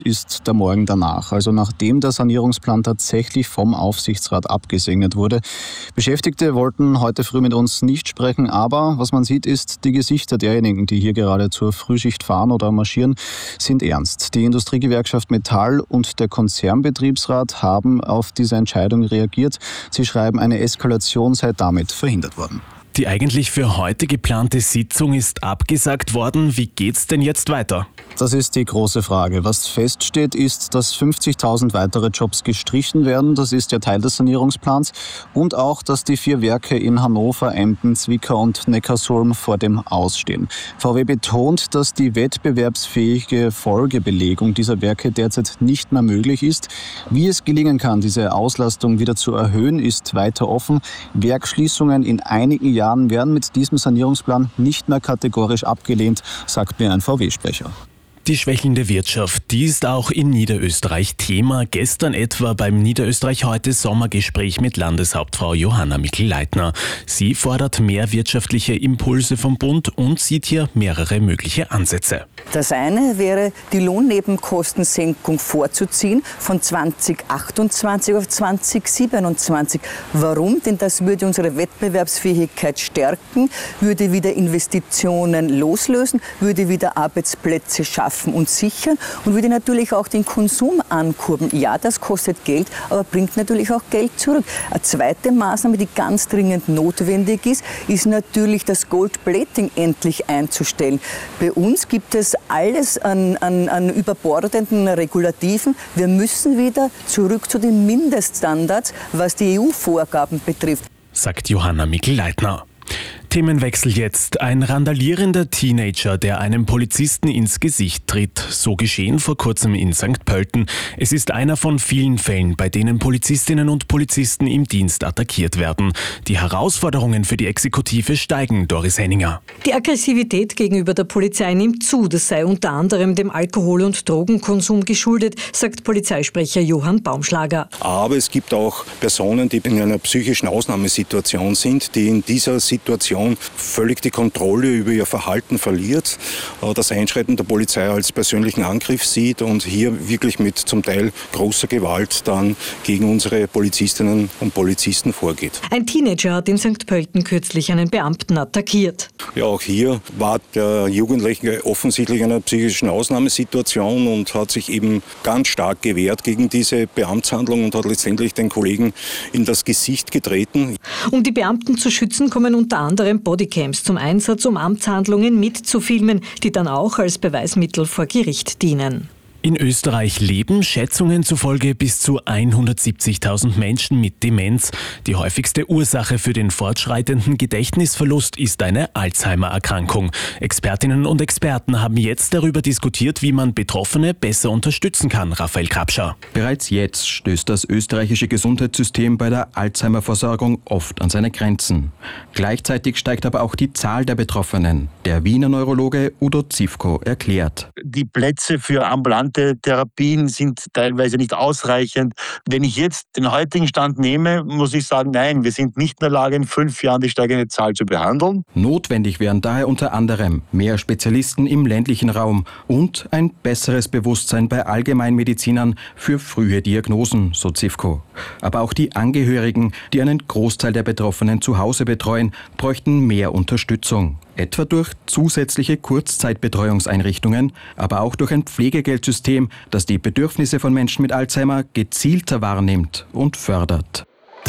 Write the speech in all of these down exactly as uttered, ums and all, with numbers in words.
ist der Morgen danach. Also nachdem der Sanierungsplan tatsächlich vom Aufsichtsrat abgesegnet wurde. Beschäftigte wollten heute früh mit uns nicht sprechen, aber was man sieht, ist, die Gesichter derjenigen, die hier gerade zur Frühschicht fahren oder marschieren, sind ernst. Die Industriegewerkschaft Metall und der Konzernbetriebsrat haben auf diese Entscheidung reagiert. Sie schreiben, eine Eskalation sei damit verhindert worden. Die eigentlich für heute geplante Sitzung ist abgesagt worden. Wie geht's denn jetzt weiter? Das ist die große Frage. Was feststeht, ist, dass fünfzigtausend weitere Jobs gestrichen werden. Das ist ja Teil des Sanierungsplans. Und auch, dass die vier Werke in Hannover, Emden, Zwickau und Neckarsulm vor dem Ausstehen. V W betont, dass die wettbewerbsfähige Folgebelegung dieser Werke derzeit nicht mehr möglich ist. Wie es gelingen kann, diese Auslastung wieder zu erhöhen, ist weiter offen. Werksschließungen in einigen Jahren werden mit diesem Sanierungsplan nicht mehr kategorisch abgelehnt, sagt mir ein V W-Sprecher. Die schwächelnde Wirtschaft, die ist auch in Niederösterreich Thema. Gestern etwa beim Niederösterreich heute Sommergespräch mit Landeshauptfrau Johanna Mikl-Leitner. Sie fordert mehr wirtschaftliche Impulse vom Bund und sieht hier mehrere mögliche Ansätze. Das eine wäre, die Lohnnebenkostensenkung vorzuziehen von zwanzig achtundzwanzig auf zwanzig siebenundzwanzig. Warum? Denn das würde unsere Wettbewerbsfähigkeit stärken, würde wieder Investitionen loslösen, würde wieder Arbeitsplätze schaffen und sichern und würde natürlich auch den Konsum ankurbeln. Ja, das kostet Geld, aber bringt natürlich auch Geld zurück. Eine zweite Maßnahme, die ganz dringend notwendig ist, ist natürlich das Gold-Plating endlich einzustellen. Bei uns gibt es alles an, an, an überbordenden Regulativen. Wir müssen wieder zurück zu den Mindeststandards, was die E U-Vorgaben betrifft, sagt Johanna Mikl-Leitner. Themenwechsel jetzt. Ein randalierender Teenager, der einem Polizisten ins Gesicht tritt. So geschehen vor kurzem in Sankt Pölten. Es ist einer von vielen Fällen, bei denen Polizistinnen und Polizisten im Dienst attackiert werden. Die Herausforderungen für die Exekutive steigen, Doris Henninger. Die Aggressivität gegenüber der Polizei nimmt zu. Das sei unter anderem dem Alkohol- und Drogenkonsum geschuldet, sagt Polizeisprecher Johann Baumschlager. Aber es gibt auch Personen, die in einer psychischen Ausnahmesituation sind, die in dieser Situation völlig die Kontrolle über ihr Verhalten verliert, das Einschreiten der Polizei als persönlichen Angriff sieht und hier wirklich mit zum Teil großer Gewalt dann gegen unsere Polizistinnen und Polizisten vorgeht. Ein Teenager hat in Sankt Pölten kürzlich einen Beamten attackiert. Ja, auch hier war der Jugendliche offensichtlich in einer psychischen Ausnahmesituation und hat sich eben ganz stark gewehrt gegen diese Beamtshandlung und hat letztendlich den Kollegen in das Gesicht getreten. Um die Beamten zu schützen, kommen unter anderem Bodycams zum Einsatz, um Amtshandlungen mitzufilmen, die dann auch als Beweismittel vor Gericht dienen. In Österreich leben Schätzungen zufolge bis zu hundertsiebzigtausend Menschen mit Demenz. Die häufigste Ursache für den fortschreitenden Gedächtnisverlust ist eine Alzheimer-Erkrankung. Expertinnen und Experten haben jetzt darüber diskutiert, wie man Betroffene besser unterstützen kann. Raphael Krapscher. Bereits jetzt stößt das österreichische Gesundheitssystem bei der Alzheimer-Versorgung oft an seine Grenzen. Gleichzeitig steigt aber auch die Zahl der Betroffenen. Der Wiener Neurologe Udo Zivko erklärt. Die Plätze für ambulante Therapien sind teilweise nicht ausreichend. Wenn ich jetzt den heutigen Stand nehme, muss ich sagen, nein, wir sind nicht in der Lage, in fünf Jahren die steigende Zahl zu behandeln. Notwendig wären daher unter anderem mehr Spezialisten im ländlichen Raum und ein besseres Bewusstsein bei Allgemeinmedizinern für frühe Diagnosen, so Zivko. Aber auch die Angehörigen, die einen Großteil der Betroffenen zu Hause betreuen, bräuchten mehr Unterstützung. Etwa durch zusätzliche Kurzzeitbetreuungseinrichtungen, aber auch durch ein Pflegegeldsystem, das die Bedürfnisse von Menschen mit Alzheimer gezielter wahrnimmt und fördert.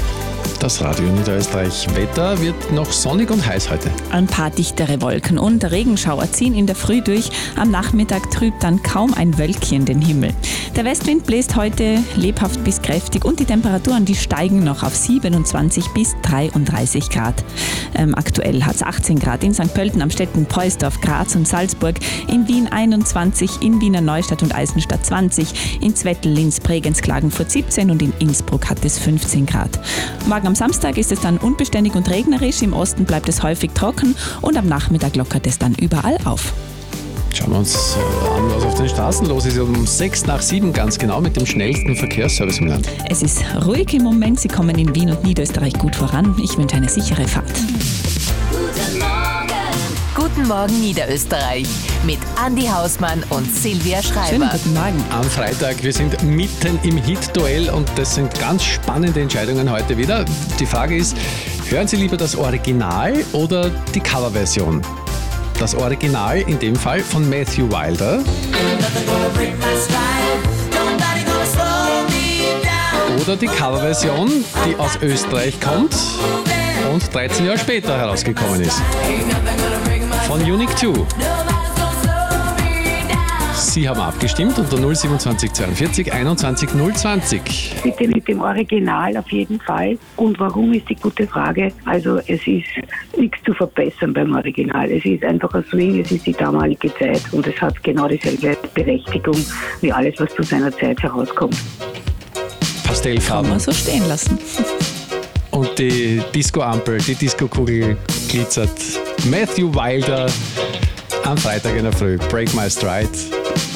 Das Radio Niederösterreich. Wetter wird noch sonnig und heiß heute. Ein paar dichtere Wolken und Regenschauer ziehen in der Früh durch. Am Nachmittag trübt dann kaum ein Wölkchen den Himmel. Der Westwind bläst heute lebhaft bis kräftig und die Temperaturen, die steigen noch auf siebenundzwanzig bis dreiunddreißig Grad. Ähm, aktuell hat es achtzehn Grad in Sankt Pölten, am Städten Preusdorf, Graz und Salzburg, in Wien einundzwanzig, in Wiener Neustadt und Eisenstadt zwanzig, in Zwettl, Linz, Bregenz, Klagenfurt siebzehn und in Innsbruck hat es fünfzehn Grad. Morgen am Samstag ist es dann unbeständig und regnerisch, im Osten bleibt es häufig trocken und am Nachmittag lockert es dann überall auf. Schauen wir uns an, was auf den Straßen los ist. Um sechs nach sieben ganz genau mit dem schnellsten Verkehrsservice im Land. Es ist ruhig im Moment, Sie kommen in Wien und Niederösterreich gut voran. Ich wünsche eine sichere Fahrt. Guten Morgen! Guten Guten Morgen Niederösterreich mit Andi Hausmann und Silvia Schreiber. Schönen guten Morgen. Am Freitag, wir sind mitten im Hit-Duell und das sind ganz spannende Entscheidungen heute wieder. Die Frage ist, hören Sie lieber das Original oder die Coverversion? Das Original in dem Fall von Matthew Wilder. Oder die Coverversion, die aus Österreich kommt und dreizehn Jahre später herausgekommen ist. Von Unique two. Sie haben abgestimmt unter null siebenundzwanzig zweiundvierzig einundzwanzig null zwanzig. Bitte mit dem Original auf jeden Fall. Und warum ist die gute Frage? Also es ist nichts zu verbessern beim Original. Es ist einfach ein Swing, es ist die damalige Zeit und es hat genau dieselbe Berechtigung wie alles, was zu seiner Zeit herauskommt. Pastellfarben. Kann man so stehen lassen. Und die Disco-Ampel, die Disco-Kugel glitzert. Matthew Wilder am Freitag in der Früh. Break My Stride.